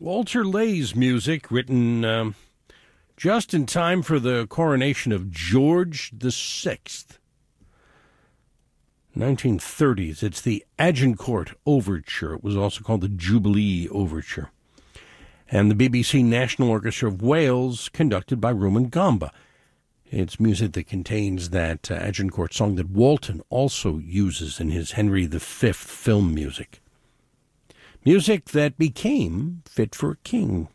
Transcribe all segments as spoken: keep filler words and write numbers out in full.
Walter Lay's music, written um, just in time for the coronation of George the Sixth. nineteen thirties. It's the Agincourt Overture. It was also called the Jubilee Overture. And the B B C National Orchestra of Wales, conducted by Rumen Gamba. It's music that contains that uh, Agincourt song that Walton also uses in his Henry the Fifth film music. Music that became Fit for a King.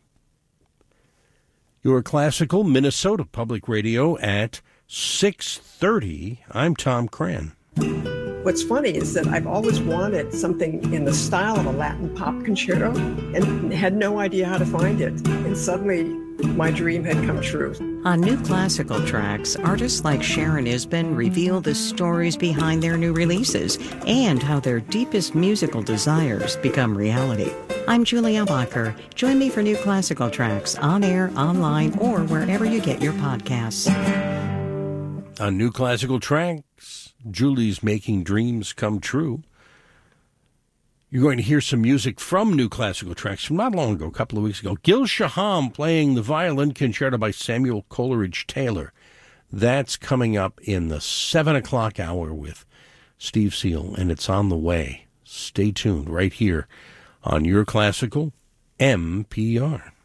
Your classical Minnesota Public Radio at six thirty. I'm Tom Cran. What's funny is that I've always wanted something in the style of a Latin pop concerto and had no idea how to find it. And suddenly, my dream had come true. On New Classical Tracks, artists like Sharon Isbin reveal the stories behind their new releases and how their deepest musical desires become reality. I'm Julie Ellacher. Join me for New Classical Tracks on air, online, or wherever you get your podcasts. On New Classical Tracks, Julie's making dreams come true. You're going to hear some music from New Classical Tracks from not long ago, a couple of weeks ago. Gil Shaham playing the Violin Concerto by Samuel Coleridge Taylor. That's coming up in the seven o'clock hour with Steve Seal, and it's on the way. Stay tuned right here on Your Classical M P R.